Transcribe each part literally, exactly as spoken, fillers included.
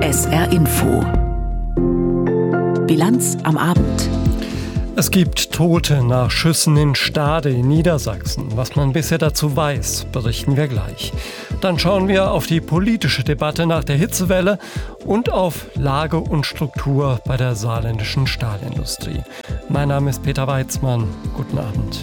S R Info. Bilanz am Abend. Es gibt Tote nach Schüssen in Stade in Niedersachsen. Was man bisher dazu weiß, berichten wir gleich. Dann schauen wir auf die politische Debatte nach der Hitzewelle und auf Lage und Struktur bei der saarländischen Stahlindustrie. Mein Name ist Peter Weizmann. Guten Abend.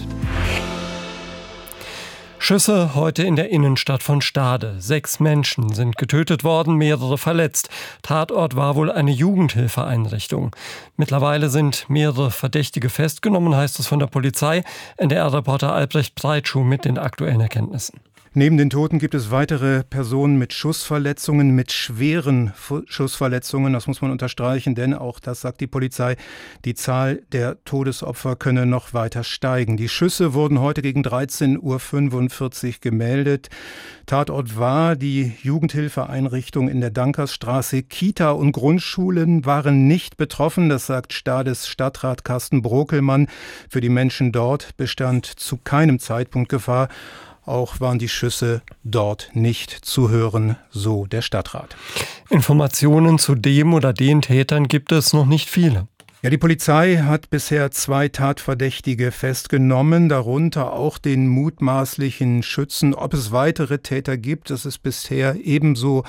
Schüsse heute in der Innenstadt von Stade. Sechs Menschen sind getötet worden, mehrere verletzt. Tatort war wohl eine Jugendhilfeeinrichtung. Mittlerweile sind mehrere Verdächtige festgenommen, heißt es von der Polizei. N D R-Reporter Albrecht Breitschuh mit den aktuellen Erkenntnissen. Neben den Toten gibt es weitere Personen mit Schussverletzungen, mit schweren Schussverletzungen. Das muss man unterstreichen, denn auch das sagt die Polizei, die Zahl der Todesopfer könne noch weiter steigen. Die Schüsse wurden heute gegen dreizehn Uhr fünfundvierzig gemeldet. Tatort war die Jugendhilfeeinrichtung in der Dankersstraße. Kita und Grundschulen waren nicht betroffen, das sagt Stades Stadtrat Carsten Brokelmann. Für die Menschen dort bestand zu keinem Zeitpunkt Gefahr. Auch waren die Schüsse dort nicht zu hören, so der Stadtrat. Informationen zu dem oder den Tätern gibt es noch nicht viele. Ja, die Polizei hat bisher zwei Tatverdächtige festgenommen, darunter auch den mutmaßlichen Schützen. Ob es weitere Täter gibt, das ist bisher ebenso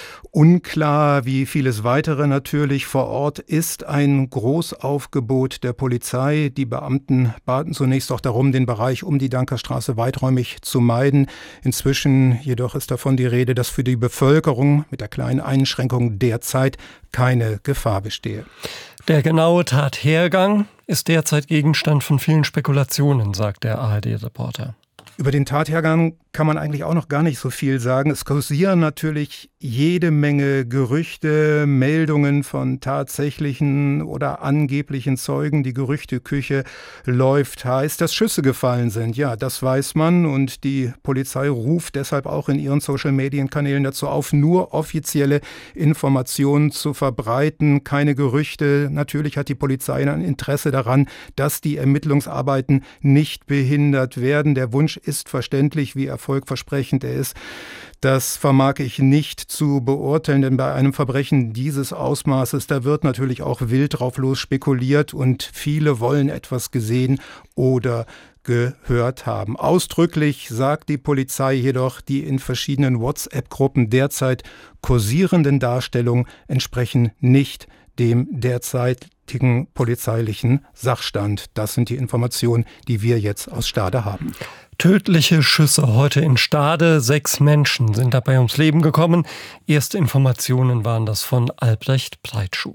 unklar wie vieles weitere natürlich. Vor Ort ist ein Großaufgebot der Polizei. Die Beamten baten zunächst auch darum, den Bereich um die Dankerstraße weiträumig zu meiden. Inzwischen jedoch ist davon die Rede, dass für die Bevölkerung mit der kleinen Einschränkung derzeit keine Gefahr bestehe. Der genaue Tathergang ist derzeit Gegenstand von vielen Spekulationen, sagt der A R D-Reporter. Über den Tathergang kann man eigentlich auch noch gar nicht so viel sagen. Es kursieren natürlich jede Menge Gerüchte, Meldungen von tatsächlichen oder angeblichen Zeugen. Die Gerüchteküche läuft heiß, dass Schüsse gefallen sind. Ja, das weiß man und die Polizei ruft deshalb auch in ihren Social-Medien-Kanälen dazu auf, nur offizielle Informationen zu verbreiten, keine Gerüchte. Natürlich hat die Polizei ein Interesse daran, dass die Ermittlungsarbeiten nicht behindert werden. Der Wunsch ist verständlich, wie erfolgversprechend er ist. Das vermag ich nicht zu beurteilen, denn bei einem Verbrechen dieses Ausmaßes, da wird natürlich auch wild drauf los spekuliert und viele wollen etwas gesehen oder gehört haben. Ausdrücklich sagt die Polizei jedoch, die in verschiedenen WhatsApp-Gruppen derzeit kursierenden Darstellungen entsprechen nicht dem derzeitigen polizeilichen Sachstand. Das sind die Informationen, die wir jetzt aus Stade haben. Tödliche Schüsse heute in Stade. Sechs Menschen sind dabei ums Leben gekommen. Erste Informationen waren das von Albrecht Breitschuh.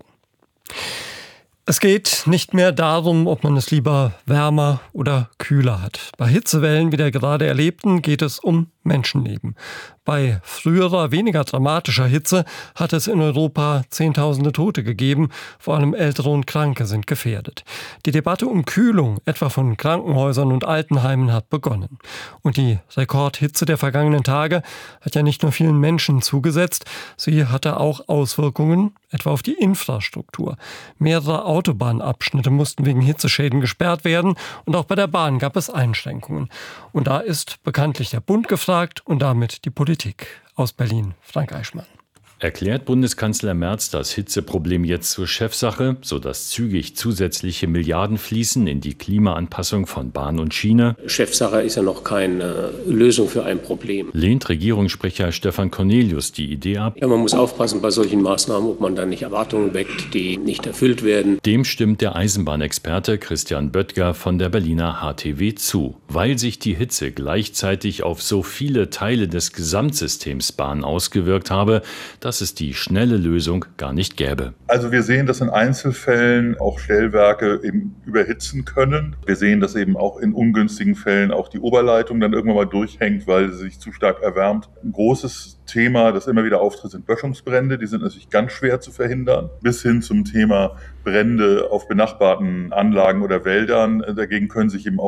Es geht nicht mehr darum, ob man es lieber wärmer oder kühler hat. Bei Hitzewellen wie der gerade erlebten geht es um Menschenleben. Bei früherer, weniger dramatischer Hitze hat es in Europa Zehntausende Tote gegeben. Vor allem Ältere und Kranke sind gefährdet. Die Debatte um Kühlung, etwa von Krankenhäusern und Altenheimen, hat begonnen. Und die Rekordhitze der vergangenen Tage hat ja nicht nur vielen Menschen zugesetzt, sie hatte auch Auswirkungen, etwa auf die Infrastruktur. Mehrere Autobahnabschnitte mussten wegen Hitzeschäden gesperrt werden und auch bei der Bahn gab es Einschränkungen. Und da ist bekanntlich der Bund gefragt und damit die Politik. Aus Berlin, Frank Eichmann. Erklärt Bundeskanzler Merz das Hitzeproblem jetzt zur Chefsache, sodass zügig zusätzliche Milliarden fließen in die Klimaanpassung von Bahn und Schiene? Chefsache ist ja noch keine Lösung für ein Problem. Lehnt Regierungssprecher Stefan Cornelius die Idee ab? Ja, man muss aufpassen bei solchen Maßnahmen, ob man dann nicht Erwartungen weckt, die nicht erfüllt werden. Dem stimmt der Eisenbahnexperte Christian Böttger von der Berliner H T W zu. Weil sich die Hitze gleichzeitig auf so viele Teile des Gesamtsystems Bahn ausgewirkt habe, dass es die schnelle Lösung gar nicht gäbe. Also wir sehen, dass in Einzelfällen auch Stellwerke eben überhitzen können. Wir sehen, dass eben auch in ungünstigen Fällen auch die Oberleitung dann irgendwann mal durchhängt, weil sie sich zu stark erwärmt. Ein großes Thema, das immer wieder auftritt, sind Böschungsbrände. Die sind natürlich ganz schwer zu verhindern. Bis hin zum Thema Brände auf benachbarten Anlagen oder Wäldern. Dagegen können sich eben auch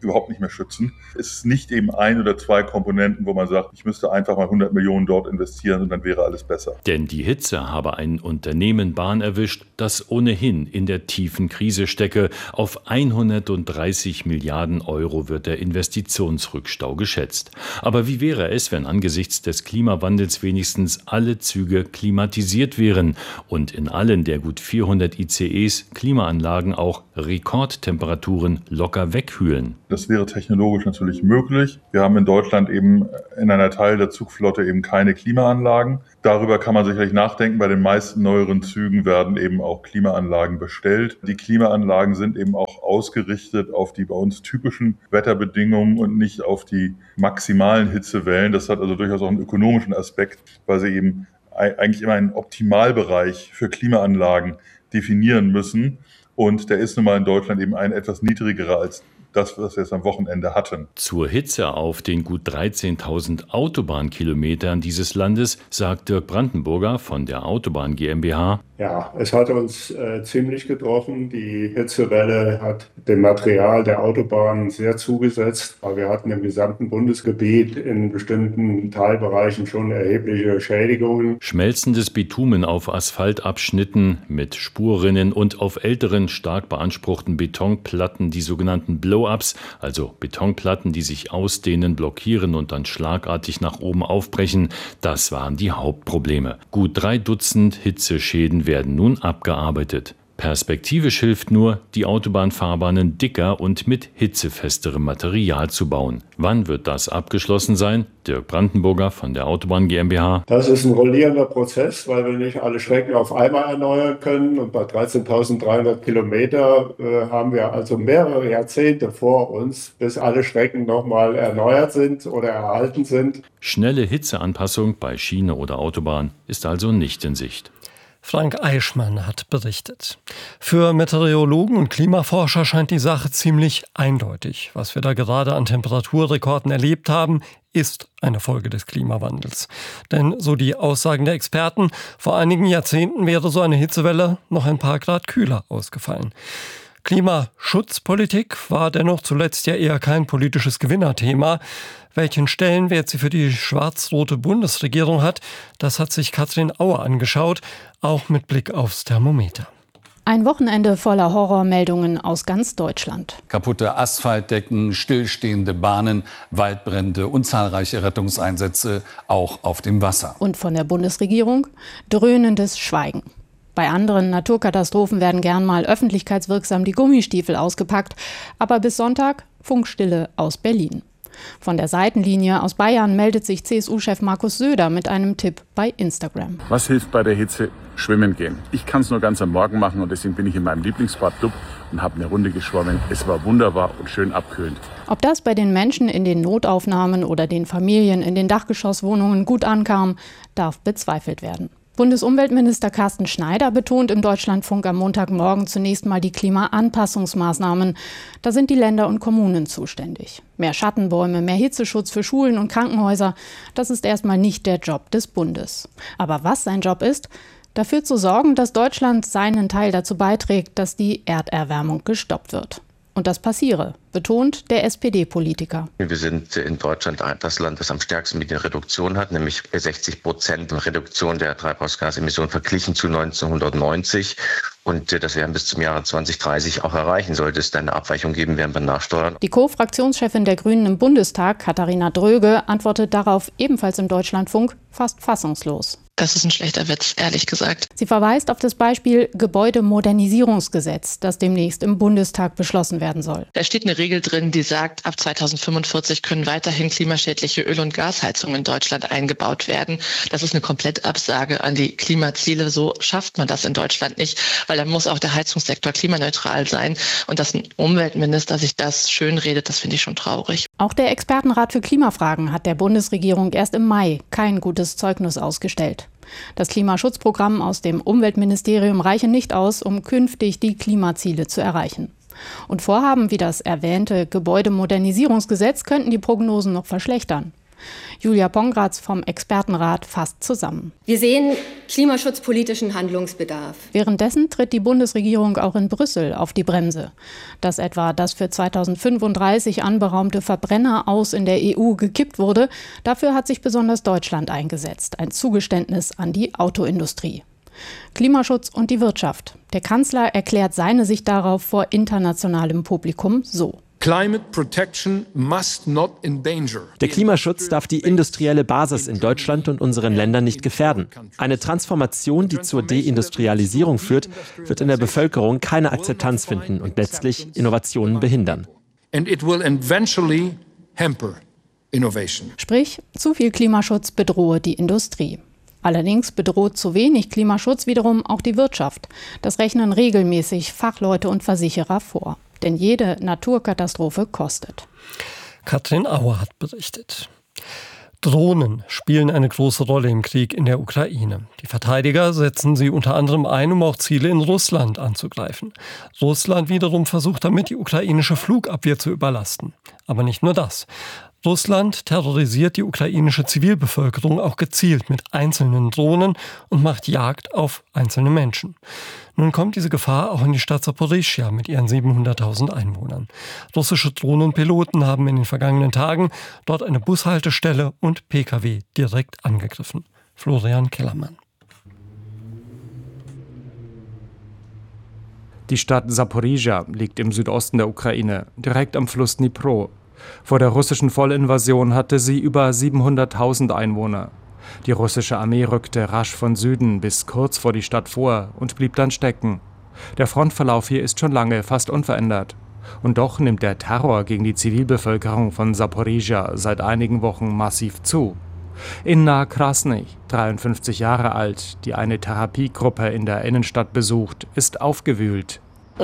überhaupt nicht mehr schützen. Es ist nicht eben ein oder zwei Komponenten, wo man sagt, ich müsste einfach mal hundert Millionen dort investieren und dann wäre alles besser. Denn die Hitze habe ein Unternehmen Bahn erwischt, das ohnehin in der tiefen Krise stecke. Auf hundertdreißig Milliarden Euro wird der Investitionsrückstau geschätzt. Aber wie wäre es, wenn angesichts des Klimawandels wenigstens alle Züge klimatisiert wären und in allen der gut vierhundert I C Es Klimaanlagen auch Rekordtemperaturen locker wegkühlen? Das wäre technologisch natürlich möglich. Wir haben in Deutschland eben in einer Teil der Zugflotte eben keine Klimaanlagen. Darüber kann man sicherlich nachdenken. Bei den meisten neueren Zügen werden eben auch Klimaanlagen bestellt. Die Klimaanlagen sind eben auch ausgerichtet auf die bei uns typischen Wetterbedingungen und nicht auf die maximalen Hitzewellen. Das hat also durchaus auch einen ökonomischen Aspekt, weil sie eben eigentlich immer einen Optimalbereich für Klimaanlagen definieren müssen. Und der ist nun mal in Deutschland eben ein etwas niedrigerer als das, was wir jetzt am Wochenende hatten. Zur Hitze auf den gut dreizehntausend Autobahnkilometern dieses Landes sagt Dirk Brandenburger von der Autobahn GmbH: Ja, es hat uns äh, ziemlich getroffen. Die Hitzewelle hat dem Material der Autobahnen sehr zugesetzt, weil wir hatten im gesamten Bundesgebiet in bestimmten Teilbereichen schon erhebliche Schädigungen. Schmelzendes Bitumen auf Asphaltabschnitten mit Spurrinnen und auf älteren, stark beanspruchten Betonplatten, die sogenannten Blow-ups, also Betonplatten, die sich ausdehnen, blockieren und dann schlagartig nach oben aufbrechen, das waren die Hauptprobleme. Gut drei Dutzend Hitzeschäden werden nun abgearbeitet. Perspektivisch hilft nur, die Autobahnfahrbahnen dicker und mit hitzefesterem Material zu bauen. Wann wird das abgeschlossen sein? Dirk Brandenburger von der Autobahn GmbH: Das ist ein rollierender Prozess, weil wir nicht alle Strecken auf einmal erneuern können. Und bei dreizehntausenddreihundert Kilometer äh, haben wir also mehrere Jahrzehnte vor uns, bis alle Strecken nochmal erneuert sind oder erhalten sind. Schnelle Hitzeanpassung bei Schiene oder Autobahn ist also nicht in Sicht. Frank Eichmann hat berichtet. Für Meteorologen und Klimaforscher scheint die Sache ziemlich eindeutig. Was wir da gerade an Temperaturrekorden erlebt haben, ist eine Folge des Klimawandels. Denn so die Aussagen der Experten, vor einigen Jahrzehnten wäre so eine Hitzewelle noch ein paar Grad kühler ausgefallen. Klimaschutzpolitik war dennoch zuletzt ja eher kein politisches Gewinnerthema. Welchen Stellenwert sie für die schwarz-rote Bundesregierung hat, das hat sich Katrin Auer angeschaut, auch mit Blick aufs Thermometer. Ein Wochenende voller Horrormeldungen aus ganz Deutschland. Kaputte Asphaltdecken, stillstehende Bahnen, Waldbrände und zahlreiche Rettungseinsätze, auch auf dem Wasser. Und von der Bundesregierung dröhnendes Schweigen. Bei anderen Naturkatastrophen werden gern mal öffentlichkeitswirksam die Gummistiefel ausgepackt. Aber bis Sonntag Funkstille aus Berlin. Von der Seitenlinie aus Bayern meldet sich C S U-Chef Markus Söder mit einem Tipp bei Instagram. Was hilft bei der Hitze? Schwimmen gehen. Ich kann es nur ganz am Morgen machen und deswegen bin ich in meinem Lieblingsbad Dub und habe eine Runde geschwommen. Es war wunderbar und schön abkühlend. Ob das bei den Menschen in den Notaufnahmen oder den Familien in den Dachgeschosswohnungen gut ankam, darf bezweifelt werden. Bundesumweltminister Carsten Schneider betont im Deutschlandfunk am Montagmorgen zunächst mal die Klimaanpassungsmaßnahmen. Da sind die Länder und Kommunen zuständig. Mehr Schattenbäume, mehr Hitzeschutz für Schulen und Krankenhäuser, das ist erstmal nicht der Job des Bundes. Aber was sein Job ist, dafür zu sorgen, dass Deutschland seinen Teil dazu beiträgt, dass die Erderwärmung gestoppt wird. Und das passiere, betont der S P D-Politiker. Wir sind in Deutschland das Land, das am stärksten mit der Reduktion hat, nämlich sechzig Prozent Reduktion der Treibhausgasemissionen verglichen zu neunzehnhundertneunzig. Und das werden wir bis zum Jahre zwanzig dreißig auch erreichen. Sollte es dann eine Abweichung geben, werden wir nachsteuern. Die Co-Fraktionschefin der Grünen im Bundestag, Katharina Dröge, antwortet darauf ebenfalls im Deutschlandfunk fast fassungslos. Das ist ein schlechter Witz, ehrlich gesagt. Sie verweist auf das Beispiel Gebäudemodernisierungsgesetz, das demnächst im Bundestag beschlossen werden soll. Da steht eine Regel drin, die sagt, ab zweitausendfünfundvierzig können weiterhin klimaschädliche Öl- und Gasheizungen in Deutschland eingebaut werden. Das ist eine Komplettabsage an die Klimaziele. So schafft man das in Deutschland nicht, weil dann muss auch der Heizungssektor klimaneutral sein. Und dass ein Umweltminister sich das schönredet, das finde ich schon traurig. Auch der Expertenrat für Klimafragen hat der Bundesregierung erst im Mai kein gutes Zeugnis ausgestellt. Das Klimaschutzprogramm aus dem Umweltministerium reiche nicht aus, um künftig die Klimaziele zu erreichen. Und Vorhaben wie das erwähnte Gebäudemodernisierungsgesetz könnten die Prognosen noch verschlechtern. Julia Pongratz vom Expertenrat fasst zusammen. Wir sehen klimaschutzpolitischen Handlungsbedarf. Währenddessen tritt die Bundesregierung auch in Brüssel auf die Bremse. Dass etwa das für zweitausendfünfunddreißig anberaumte Verbrenner aus in der E U gekippt wurde, dafür hat sich besonders Deutschland eingesetzt. Ein Zugeständnis an die Autoindustrie. Klimaschutz und die Wirtschaft. Der Kanzler erklärt seine Sicht darauf vor internationalem Publikum so. Der Klimaschutz darf die industrielle Basis in Deutschland und unseren Ländern nicht gefährden. Eine Transformation, die zur Deindustrialisierung führt, wird in der Bevölkerung keine Akzeptanz finden und letztlich Innovationen behindern. Sprich, zu viel Klimaschutz bedrohe die Industrie. Allerdings bedroht zu wenig Klimaschutz wiederum auch die Wirtschaft. Das rechnen regelmäßig Fachleute und Versicherer vor. Denn jede Naturkatastrophe kostet. Katrin Auer hat berichtet. Drohnen spielen eine große Rolle im Krieg in der Ukraine. Die Verteidiger setzen sie unter anderem ein, um auch Ziele in Russland anzugreifen. Russland wiederum versucht damit, die ukrainische Flugabwehr zu überlasten. Aber nicht nur das. Russland terrorisiert die ukrainische Zivilbevölkerung auch gezielt mit einzelnen Drohnen und macht Jagd auf einzelne Menschen. Nun kommt diese Gefahr auch in die Stadt Saporischschja mit ihren siebenhunderttausend Einwohnern. Russische Drohnenpiloten haben in den vergangenen Tagen dort eine Bushaltestelle und Pkw direkt angegriffen. Florian Kellermann. Die Stadt Saporischschja liegt im Südosten der Ukraine, direkt am Fluss Dnipro. Vor der russischen Vollinvasion hatte sie über siebenhunderttausend Einwohner. Die russische Armee rückte rasch von Süden bis kurz vor die Stadt vor und blieb dann stecken. Der Frontverlauf hier ist schon lange fast unverändert. Und doch nimmt der Terror gegen die Zivilbevölkerung von Saporischschja seit einigen Wochen massiv zu. Inna Krasny, dreiundfünfzig Jahre alt, die eine Therapiegruppe in der Innenstadt besucht, ist aufgewühlt.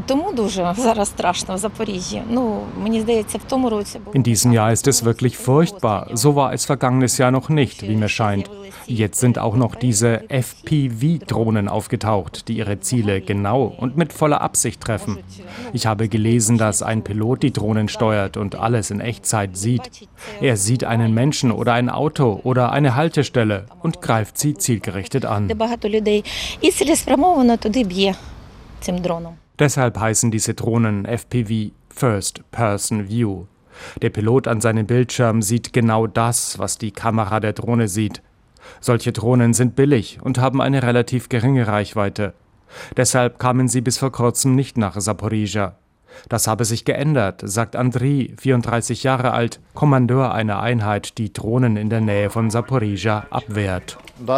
In diesem Jahr ist es wirklich furchtbar. So war es vergangenes Jahr noch nicht, wie mir scheint. Jetzt sind auch noch diese F P V-Drohnen aufgetaucht, die ihre Ziele genau und mit voller Absicht treffen. Ich habe gelesen, dass ein Pilot die Drohnen steuert und alles in Echtzeit sieht. Er sieht einen Menschen oder ein Auto oder eine Haltestelle und greift sie zielgerichtet an. Deshalb heißen diese Drohnen F P V, First Person View. Der Pilot an seinem Bildschirm sieht genau das, was die Kamera der Drohne sieht. Solche Drohnen sind billig und haben eine relativ geringe Reichweite. Deshalb kamen sie bis vor kurzem nicht nach Saporischschja. Das habe sich geändert, sagt Andriy, vierunddreißig Jahre alt, Kommandeur einer Einheit, die Drohnen in der Nähe von Saporischschja abwehrt.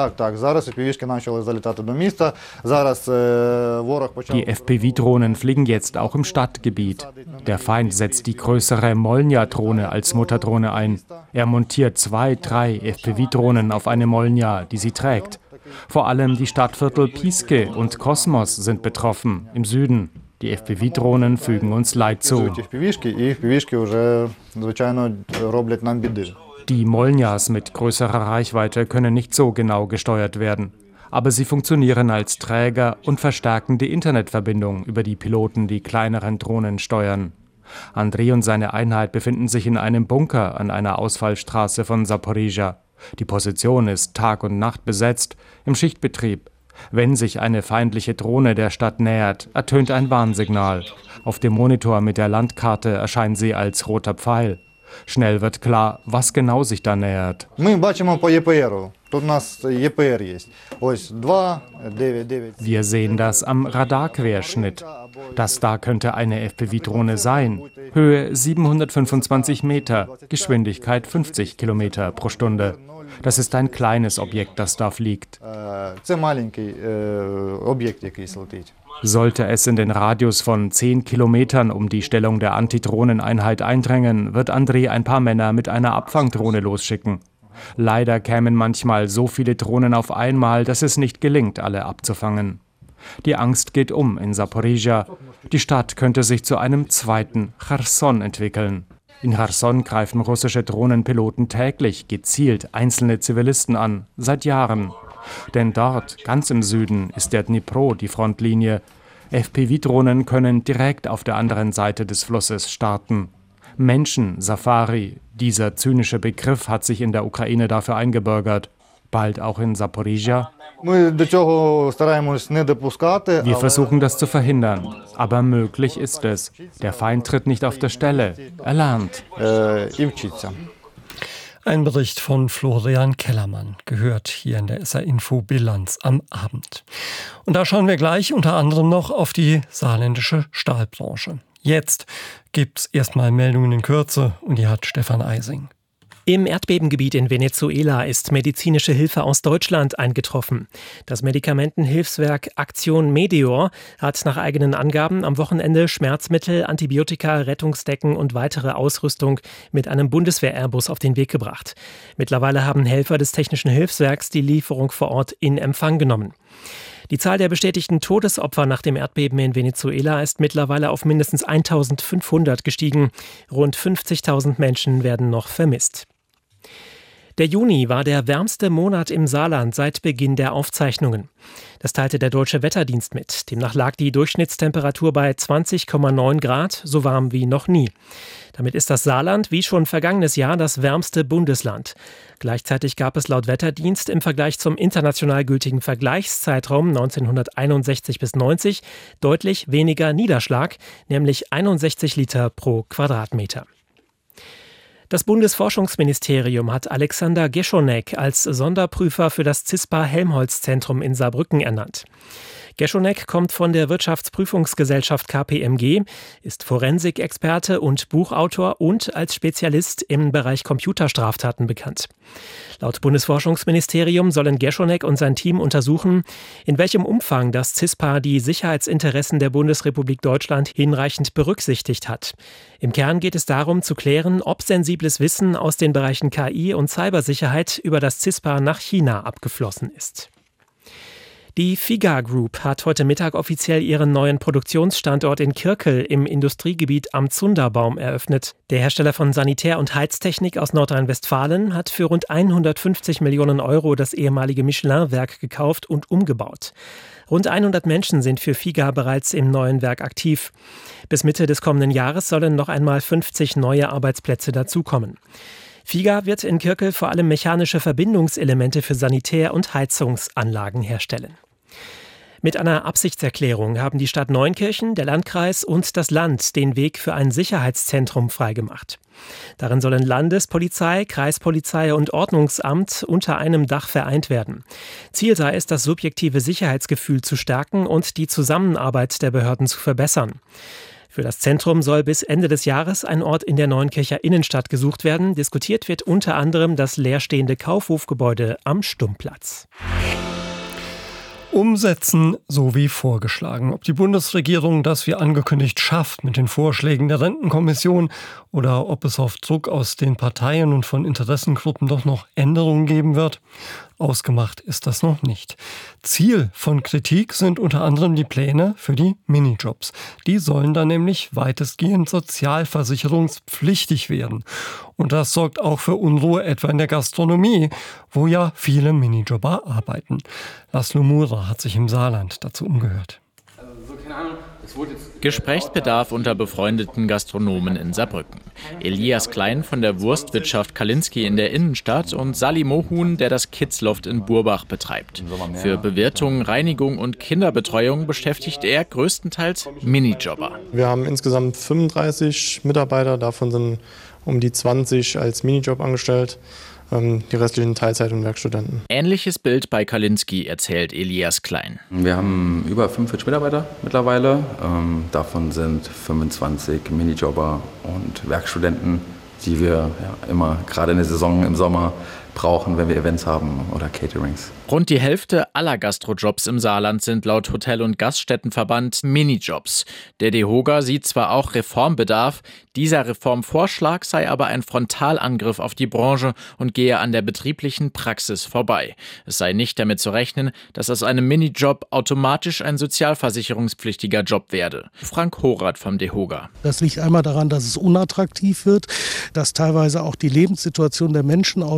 Die F P V-Drohnen fliegen jetzt auch im Stadtgebiet. Der Feind setzt die größere Molnja-Drohne als Mutterdrohne ein. Er montiert zwei, drei F P V-Drohnen auf eine Molnja, die sie trägt. Vor allem die Stadtviertel Piske und Kosmos sind betroffen, im Süden. Die F P V-Drohnen fügen uns Leid zu. Die Molnjas mit größerer Reichweite können nicht so genau gesteuert werden. Aber sie funktionieren als Träger und verstärken die Internetverbindung, über die Piloten die kleineren Drohnen steuern. Andriy und seine Einheit befinden sich in einem Bunker an einer Ausfallstraße von Saporischschja. Die Position ist Tag und Nacht besetzt, im Schichtbetrieb. Wenn sich eine feindliche Drohne der Stadt nähert, ertönt ein Warnsignal. Auf dem Monitor mit der Landkarte erscheint sie als roter Pfeil. Schnell wird klar, was genau sich da nähert. Wir sehen das am Radarquerschnitt. Das da könnte eine F P V-Drohne sein. Höhe siebenhundertfünfundzwanzig Meter, Geschwindigkeit fünfzig Kilometer pro Stunde. Das ist ein kleines Objekt, das da fliegt. Sollte es in den Radius von zehn Kilometern um die Stellung der Antidrohneneinheit eindrängen, wird Andriy ein paar Männer mit einer Abfangdrohne losschicken. Leider kämen manchmal so viele Drohnen auf einmal, dass es nicht gelingt, alle abzufangen. Die Angst geht um in Saporischschja. Die Stadt könnte sich zu einem zweiten Cherson entwickeln. In Cherson greifen russische Drohnenpiloten täglich gezielt einzelne Zivilisten an, seit Jahren. Denn dort, ganz im Süden, ist der Dnipro die Frontlinie. F P V-Drohnen können direkt auf der anderen Seite des Flusses starten. Menschen-Safari. Dieser zynische Begriff hat sich in der Ukraine dafür eingebürgert. Bald auch in Saporizhia. Wir versuchen das zu verhindern, aber möglich ist es. Der Feind tritt nicht auf der Stelle, er lernt. Ein Bericht von Florian Kellermann, gehört hier in der S R-Info Bilanz am Abend. Und da schauen wir gleich unter anderem noch auf die saarländische Stahlbranche. Jetzt gibt's erstmal Meldungen in Kürze und die hat Stefan Eising. Im Erdbebengebiet in Venezuela ist medizinische Hilfe aus Deutschland eingetroffen. Das Medikamentenhilfswerk Aktion Medeor hat nach eigenen Angaben am Wochenende Schmerzmittel, Antibiotika, Rettungsdecken und weitere Ausrüstung mit einem Bundeswehr-Airbus auf den Weg gebracht. Mittlerweile haben Helfer des Technischen Hilfswerks die Lieferung vor Ort in Empfang genommen. Die Zahl der bestätigten Todesopfer nach dem Erdbeben in Venezuela ist mittlerweile auf mindestens eintausendfünfhundert gestiegen. Rund fünfzigtausend Menschen werden noch vermisst. Der Juni war der wärmste Monat im Saarland seit Beginn der Aufzeichnungen. Das teilte der Deutsche Wetterdienst mit. Demnach lag die Durchschnittstemperatur bei zwanzig Komma neun Grad, so warm wie noch nie. Damit ist das Saarland wie schon vergangenes Jahr das wärmste Bundesland. Gleichzeitig gab es laut Wetterdienst im Vergleich zum international gültigen Vergleichszeitraum neunzehnhunderteinundsechzig bis neunzig deutlich weniger Niederschlag, nämlich einundsechzig Liter pro Quadratmeter. Das Bundesforschungsministerium hat Alexander Geschonek als Sonderprüfer für das CISPA-Helmholtz-Zentrum in Saarbrücken ernannt. Geschonek kommt von der Wirtschaftsprüfungsgesellschaft K P M G, ist Forensikexperte und Buchautor und als Spezialist im Bereich Computerstraftaten bekannt. Laut Bundesforschungsministerium sollen Geschonek und sein Team untersuchen, in welchem Umfang das CISPA die Sicherheitsinteressen der Bundesrepublik Deutschland hinreichend berücksichtigt hat. Im Kern geht es darum zu klären, ob sensibles Wissen aus den Bereichen K I und Cybersicherheit über das CISPA nach China abgeflossen ist. Die Figa Group hat heute Mittag offiziell ihren neuen Produktionsstandort in Kirkel im Industriegebiet am Zunderbaum eröffnet. Der Hersteller von Sanitär- und Heiztechnik aus Nordrhein-Westfalen hat für rund hundertfünfzig Millionen Euro das ehemalige Michelin-Werk gekauft und umgebaut. Rund hundert Menschen sind für Figa bereits im neuen Werk aktiv. Bis Mitte des kommenden Jahres sollen noch einmal fünfzig neue Arbeitsplätze dazukommen. Figa wird in Kirkel vor allem mechanische Verbindungselemente für Sanitär- und Heizungsanlagen herstellen. Mit einer Absichtserklärung haben die Stadt Neunkirchen, der Landkreis und das Land den Weg für ein Sicherheitszentrum freigemacht. Darin sollen Landespolizei, Kreispolizei und Ordnungsamt unter einem Dach vereint werden. Ziel sei es, das subjektive Sicherheitsgefühl zu stärken und die Zusammenarbeit der Behörden zu verbessern. Für das Zentrum soll bis Ende des Jahres ein Ort in der Neunkircher Innenstadt gesucht werden. Diskutiert wird unter anderem das leerstehende Kaufhofgebäude am Stummplatz. Umsetzen, so wie vorgeschlagen. Ob die Bundesregierung das wie angekündigt schafft mit den Vorschlägen der Rentenkommission oder ob es auf Druck aus den Parteien und von Interessengruppen doch noch Änderungen geben wird, ausgemacht ist das noch nicht. Ziel von Kritik sind unter anderem die Pläne für die Minijobs. Die sollen dann nämlich weitestgehend sozialversicherungspflichtig werden. Und das sorgt auch für Unruhe etwa in der Gastronomie, wo ja viele Minijobber arbeiten. Laszlo Mura hat sich im Saarland dazu umgehört. Gesprächsbedarf unter befreundeten Gastronomen in Saarbrücken. Elias Klein von der Wurstwirtschaft Kalinski in der Innenstadt und Sally Mohun, der das Kidsloft in Burbach betreibt. Für Bewirtung, Reinigung und Kinderbetreuung beschäftigt er größtenteils Minijobber. Wir haben insgesamt fünfunddreißig Mitarbeiter, davon sind um die zwanzig als Minijob angestellt. Die restlichen Teilzeit- und Werkstudenten. Ähnliches Bild bei Kalinski, erzählt Elias Klein. Wir haben über fünfundvierzig Mitarbeiter mittlerweile. Ähm, davon sind fünfundzwanzig Minijobber und Werkstudenten, die wir ja, immer gerade in der Saison im Sommer brauchen, wenn wir Events haben oder Caterings. Rund die Hälfte aller Gastrojobs im Saarland sind laut Hotel- und Gaststättenverband Minijobs. Der DEHOGA sieht zwar auch Reformbedarf, dieser Reformvorschlag sei aber ein Frontalangriff auf die Branche und gehe an der betrieblichen Praxis vorbei. Es sei nicht damit zu rechnen, dass aus einem Minijob automatisch ein sozialversicherungspflichtiger Job werde. Frank Horath vom DEHOGA. Das liegt einmal daran, dass es unattraktiv wird, dass teilweise auch die Lebenssituation der Menschen außer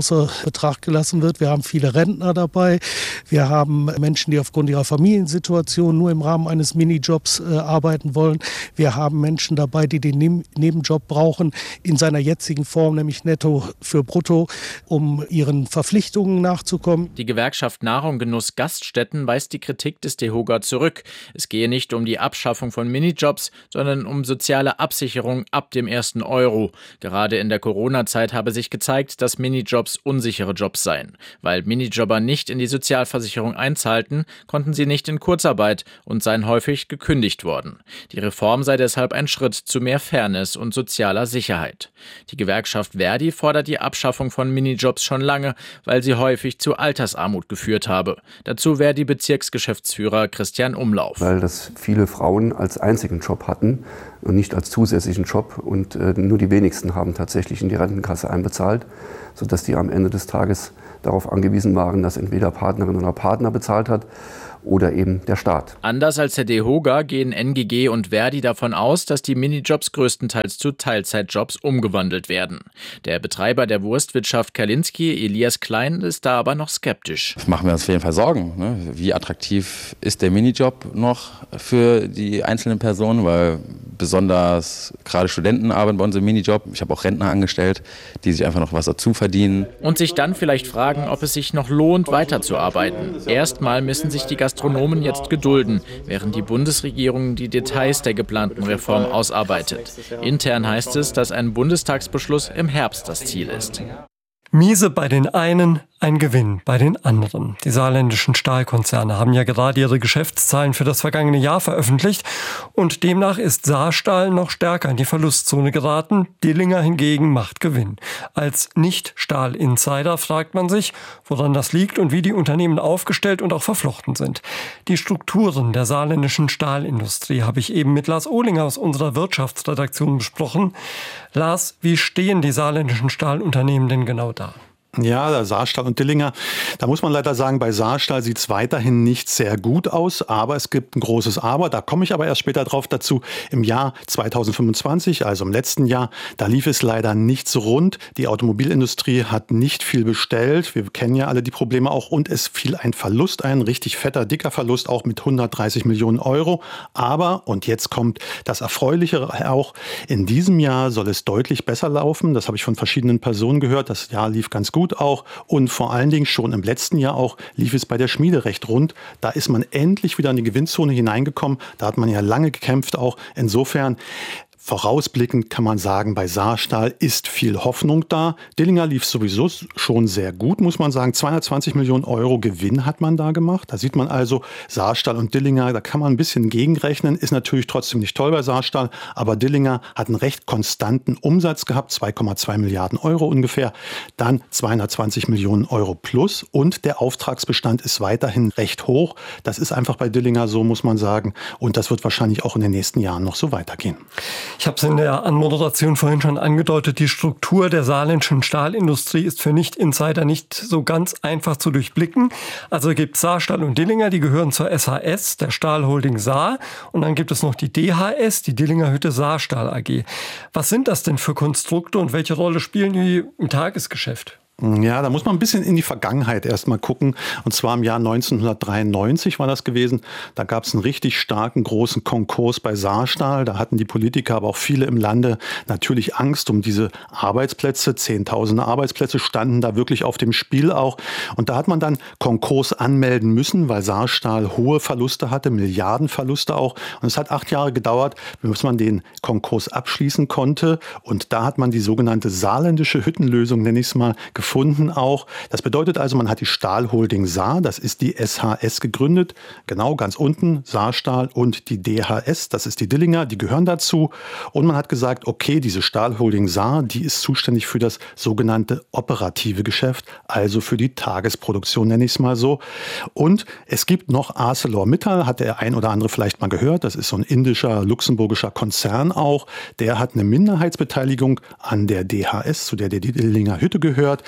Betracht gelassen wird. Wir haben viele Rentner dabei. Wir haben Menschen, die aufgrund ihrer Familiensituation nur im Rahmen eines Minijobs äh, arbeiten wollen. Wir haben Menschen dabei, die den ne- Nebenjob brauchen in seiner jetzigen Form, nämlich netto für brutto, um ihren Verpflichtungen nachzukommen. Die Gewerkschaft Nahrung Genuss Gaststätten weist die Kritik des DEHOGA zurück. Es gehe nicht um die Abschaffung von Minijobs, sondern um soziale Absicherung ab dem ersten Euro. Gerade in der Corona-Zeit habe sich gezeigt, dass Minijobs unsichere Jobs seien. Weil Minijobber nicht in die Sozialversicherung einzahlten, konnten sie nicht in Kurzarbeit und seien häufig gekündigt worden. Die Reform sei deshalb ein Schritt zu mehr Fairness und sozialer Sicherheit. Die Gewerkschaft Verdi fordert die Abschaffung von Minijobs schon lange, weil sie häufig zu Altersarmut geführt habe. Dazu Verdi-Bezirksgeschäftsführer Christian Umlauf. Weil das viele Frauen als einzigen Job hatten und nicht als zusätzlichen Job. Und äh, nur die wenigsten haben tatsächlich in die Rentenkasse einbezahlt, sodass die am Ende des Tages darauf angewiesen waren, dass entweder Partnerin oder Partner bezahlt hat oder eben der Staat. Anders als der DEHOGA gehen N G G und Verdi davon aus, dass die Minijobs größtenteils zu Teilzeitjobs umgewandelt werden. Der Betreiber der Wurstwirtschaft Kalinski, Elias Klein, ist da aber noch skeptisch. Das machen wir uns auf jeden Fall Sorgen. Ne? Wie attraktiv ist der Minijob noch für die einzelnen Personen? Weil besonders gerade Studenten arbeiten bei uns im Minijob. Ich habe auch Rentner angestellt, die sich einfach noch was dazu verdienen. Und sich dann vielleicht fragen, ob es sich noch lohnt, weiterzuarbeiten. Erstmal müssen sich die Gastronomen jetzt gedulden, während die Bundesregierung die Details der geplanten Reform ausarbeitet. Intern heißt es, dass ein Bundestagsbeschluss im Herbst das Ziel ist. Miese bei den einen, ein Gewinn bei den anderen. Die saarländischen Stahlkonzerne haben ja gerade ihre Geschäftszahlen für das vergangene Jahr veröffentlicht und demnach ist Saarstahl noch stärker in die Verlustzone geraten. Dillinger hingegen macht Gewinn. Als Nicht-Stahl-Insider fragt man sich, woran das liegt und wie die Unternehmen aufgestellt und auch verflochten sind. Die Strukturen der saarländischen Stahlindustrie habe ich eben mit Lars Ohlinger aus unserer Wirtschaftsredaktion besprochen. Lars, wie stehen die saarländischen Stahlunternehmen denn genau da? Ja, der Saarstahl und Dillinger, da muss man leider sagen, bei Saarstahl sieht es weiterhin nicht sehr gut aus, aber es gibt ein großes Aber, da komme ich aber erst später drauf dazu. Im Jahr zweitausendfünfundzwanzig, also im letzten Jahr, da lief es leider nicht so rund. Die Automobilindustrie hat nicht viel bestellt, wir kennen ja alle die Probleme auch und es fiel ein Verlust ein, richtig fetter, dicker Verlust, auch mit hundertdreißig Millionen Euro. Aber, und jetzt kommt das Erfreulichere auch, in diesem Jahr soll es deutlich besser laufen, das habe ich von verschiedenen Personen gehört, das Jahr lief ganz gut auch und vor allen Dingen schon im letzten Jahr auch lief es bei der Schmiede recht rund. Da ist man endlich wieder in die Gewinnzone hineingekommen. Da hat man ja lange gekämpft auch. Insofern vorausblickend kann man sagen, bei Saarstahl ist viel Hoffnung da. Dillinger lief sowieso schon sehr gut, muss man sagen. zweihundertzwanzig Millionen Euro Gewinn hat man da gemacht. Da sieht man also Saarstahl und Dillinger, da kann man ein bisschen gegenrechnen. Ist natürlich trotzdem nicht toll bei Saarstahl, aber Dillinger hat einen recht konstanten Umsatz gehabt, zwei Komma zwei Milliarden Euro ungefähr. Dann zweihundertzwanzig Millionen Euro plus und der Auftragsbestand ist weiterhin recht hoch. Das ist einfach bei Dillinger so, muss man sagen. Und das wird wahrscheinlich auch in den nächsten Jahren noch so weitergehen. Ich habe es in der Anmoderation vorhin schon angedeutet, die Struktur der saarländischen Stahlindustrie ist für Nicht-Insider nicht so ganz einfach zu durchblicken. Also gibt es Saarstahl und Dillinger, die gehören zur S H S, der Stahlholding Saar. Und dann gibt es noch die D H S, die Dillinger Hütte Saarstahl A G. Was sind das denn für Konstrukte und welche Rolle spielen die im Tagesgeschäft? Ja, da muss man ein bisschen in die Vergangenheit erstmal gucken. Und zwar im Jahr neunzehnhundertdreiundneunzig war das gewesen. Da gab es einen richtig starken, großen Konkurs bei Saarstahl. Da hatten die Politiker, aber auch viele im Lande natürlich Angst um diese Arbeitsplätze. Zehntausende Arbeitsplätze standen da wirklich auf dem Spiel auch. Und da hat man dann Konkurs anmelden müssen, weil Saarstahl hohe Verluste hatte, Milliardenverluste auch. Und es hat acht Jahre gedauert, bis man den Konkurs abschließen konnte. Und da hat man die sogenannte saarländische Hüttenlösung, nenne ich es mal, gefunden auch. Das bedeutet also, man hat die Stahlholding Saar, das ist die S H S gegründet, genau ganz unten Saarstahl und die D H S, das ist die Dillinger, die gehören dazu. Und man hat gesagt, okay, diese Stahlholding Saar, die ist zuständig für das sogenannte operative Geschäft, also für die Tagesproduktion, nenne ich es mal so. Und es gibt noch ArcelorMittal, hat der ein oder andere vielleicht mal gehört, das ist so ein indischer, luxemburgischer Konzern auch, der hat eine Minderheitsbeteiligung an der D H S, zu der die Dillinger Hütte gehört.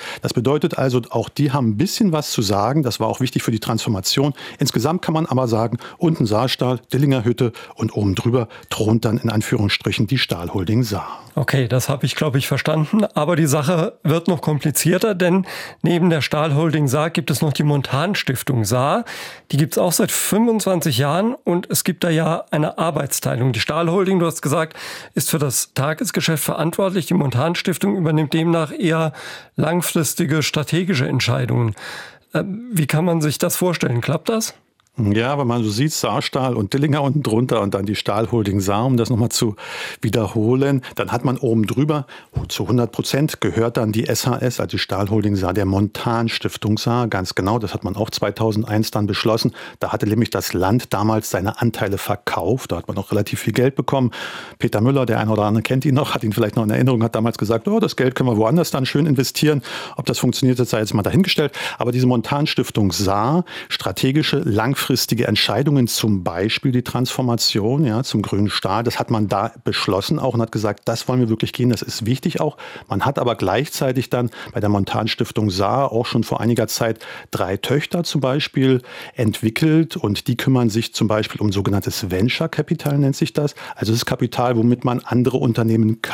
Das bedeutet also, auch die haben ein bisschen was zu sagen. Das war auch wichtig für die Transformation. Insgesamt kann man aber sagen, unten Saarstahl, Dillinger Hütte und oben drüber thront dann in Anführungsstrichen die Stahlholding Saar. Okay, das habe ich, glaube ich, verstanden. Aber die Sache wird noch komplizierter, denn neben der Stahlholding Saar gibt es noch die Montan-Stiftung Saar. Die gibt es auch seit fünfundzwanzig Jahren und es gibt da ja eine Arbeitsteilung. Die Stahlholding, du hast gesagt, ist für das Tagesgeschäft verantwortlich. Die Montan-Stiftung übernimmt demnach eher langfristige strategische Entscheidungen. Wie kann man sich das vorstellen? Klappt das? Ja, wenn man so sieht, Saarstahl und Dillinger unten drunter und dann die Stahlholding Saar, um das nochmal zu wiederholen, dann hat man oben drüber, zu hundert Prozent gehört dann die S H S, also die Stahlholding Saar, der Montan-Stiftung Saar, ganz genau, das hat man auch zweitausendeins dann beschlossen. Da hatte nämlich das Land damals seine Anteile verkauft, da hat man auch relativ viel Geld bekommen. Peter Müller, der eine oder andere kennt ihn noch, hat ihn vielleicht noch in Erinnerung, hat damals gesagt, oh, das Geld können wir woanders dann schön investieren. Ob das funktioniert, das sei jetzt mal dahingestellt. Aber diese Montan-Stiftung Saar, strategische, langfristige Langfristige Entscheidungen, zum Beispiel die Transformation ja, zum grünen Stahl, das hat man da beschlossen auch und hat gesagt, das wollen wir wirklich gehen, das ist wichtig auch. Man hat aber gleichzeitig dann bei der Montan-Stiftung Saar auch schon vor einiger Zeit drei Töchter zum Beispiel entwickelt und die kümmern sich zum Beispiel um sogenanntes Venture Capital, nennt sich das. Also das ist Kapital, womit man andere Unternehmen